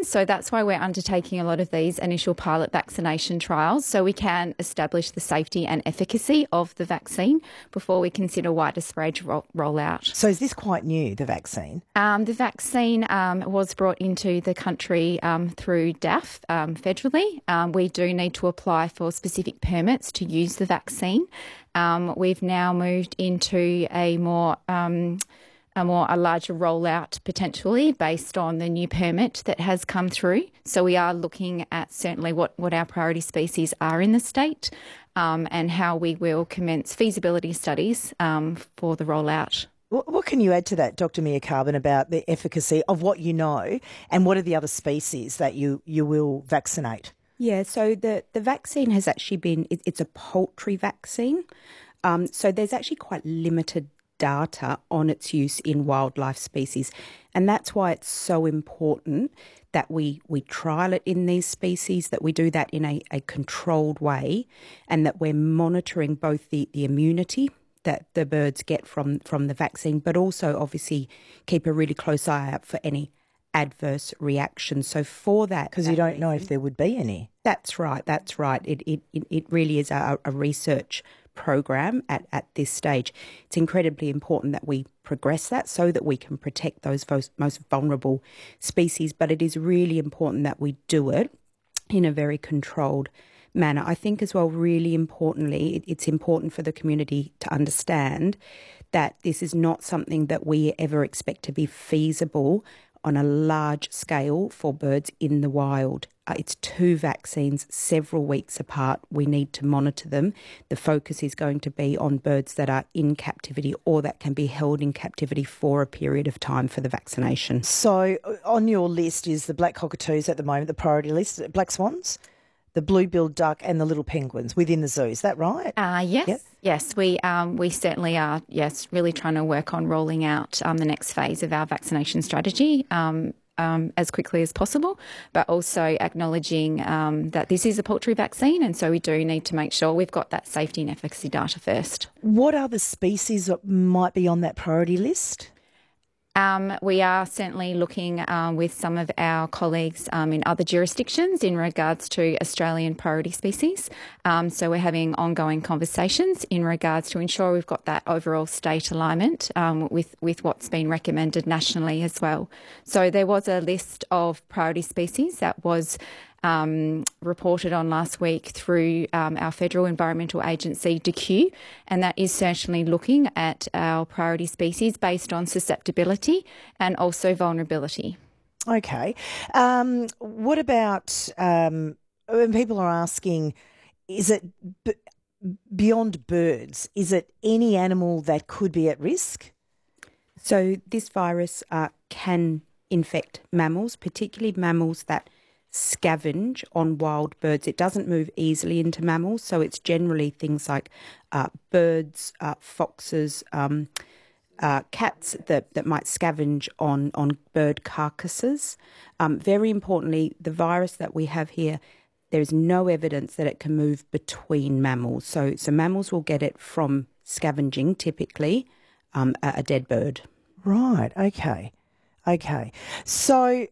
So that's why we're undertaking a lot of these initial pilot vaccination trials, so we can establish the safety and efficacy of the vaccine before we consider wider spread rollout. So is this quite new, the vaccine? The vaccine was brought into the country through DAF federally. We do need to apply for specific permits to use the vaccine. We've now moved into a larger rollout potentially based on the new permit that has come through. So we are looking at certainly what our priority species are in the state and how we will commence feasibility studies for the rollout. What can you add to that, Dr. Mia Carbon, about the efficacy of what you know and what are the other species that you will vaccinate? Yeah, so the vaccine has actually been, it's a poultry vaccine. So there's actually quite limited data on its use in wildlife species. And that's why it's so important that we trial it in these species, that we do that in a controlled way, and that we're monitoring both the immunity that the birds get from the vaccine, but also obviously keep a really close eye out for any adverse reactions. So for that, because you don't know if there would be any. That's right. It really is a research program at this stage. It's incredibly important that we progress that so that we can protect those most vulnerable species, but it is really important that we do it in a very controlled manner. I think as well, really importantly, it's important for the community to understand that this is not something that we ever expect to be feasible on a large scale for birds in the wild. It's 2 vaccines, several weeks apart. We need to monitor them. The focus is going to be on birds that are in captivity or that can be held in captivity for a period of time for the vaccination. So on your list is the black cockatoos at the moment, the priority list, black swans, the blue-billed duck and the little penguins within the zoo. Is that right? Yes. Yep. Yes, we certainly are, really trying to work on rolling out the next phase of our vaccination strategy as quickly as possible, but also acknowledging that this is a poultry vaccine, and so we do need to make sure we've got that safety and efficacy data first. What other species might be on that priority list? We are certainly looking with some of our colleagues in other jurisdictions in regards to Australian priority species. So we're having ongoing conversations in regards to ensure we've got that overall state alignment with what's been recommended nationally as well. So there was a list of priority species that was reported on last week through our federal environmental agency, DECU, and that is certainly looking at our priority species based on susceptibility and also vulnerability. Okay. What about when people are asking, is it beyond birds? Is it any animal that could be at risk? So this virus can infect mammals, particularly mammals that scavenge on wild birds. It doesn't move easily into mammals, so it's generally things like birds, foxes, cats that might scavenge on bird carcasses. Very importantly, the virus that we have here, there is no evidence that it can move between mammals. So mammals will get it from scavenging, typically, a dead bird. Right, okay. So,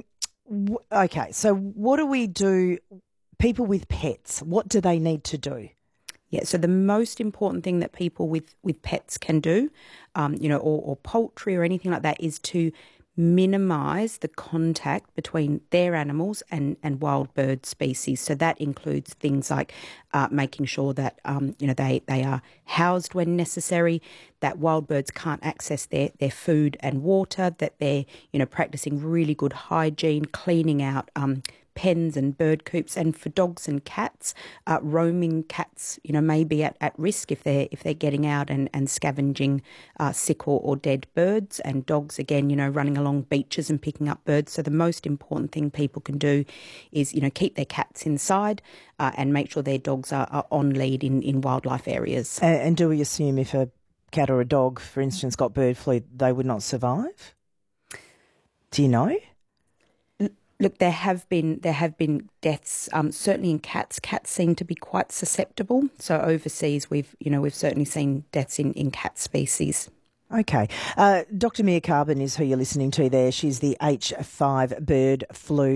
so what do we do, people with pets, what do they need to do? Yeah, so the most important thing that people with pets can do, or poultry or anything like that, is to minimise the contact between their animals and wild bird species. So that includes things like making sure that they are housed when necessary, that wild birds can't access their food and water, that they're practicing really good hygiene, cleaning out pens and bird coops. And for dogs and cats, roaming cats, may be at risk if they're getting out and scavenging sick or dead birds. And dogs, again, running along beaches and picking up birds. So the most important thing people can do is, keep their cats inside and make sure their dogs are on lead in wildlife areas. And do we assume if a cat or a dog, for instance, got bird flu, they would not survive? Do you know? Look, there have been deaths, certainly in cats. Cats seem to be quite susceptible. So overseas, we've certainly seen deaths in cat species. Okay. Dr. Mia Carbon is who you're listening to there. She's the H5 bird flu